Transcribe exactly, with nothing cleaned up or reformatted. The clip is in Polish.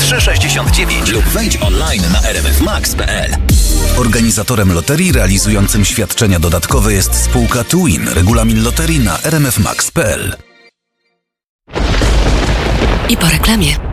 trzy sześćdziesiąt dziewięć lub wejdź online na r m f max kropka p l. Organizatorem loterii realizującym świadczenia dodatkowe jest spółka Twin. Regulamin loterii na r m f max kropka p l. I po reklamie.